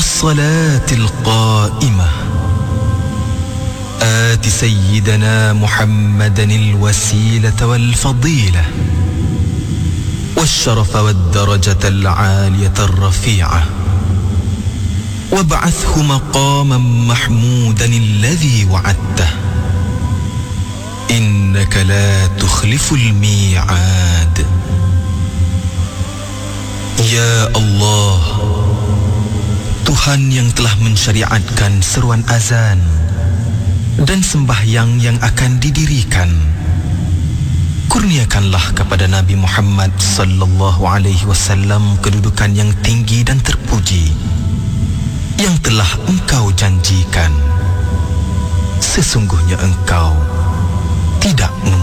والصلاة القائمة آت سيدنا محمدا الوسيلة والفضيلة والشرف والدرجة العالية الرفيعة وابعثه مقاما محمودا الذي وعدته إنك لا تخلف الميعاد. Ya Allah, Tuhan yang telah mensyariatkan seruan azan dan sembahyang yang akan didirikan, kurniakanlah kepada Nabi Muhammad sallallahu alaihi wasallam kedudukan yang tinggi dan terpuji yang telah Engkau janjikan. Sesungguhnya Engkau tidak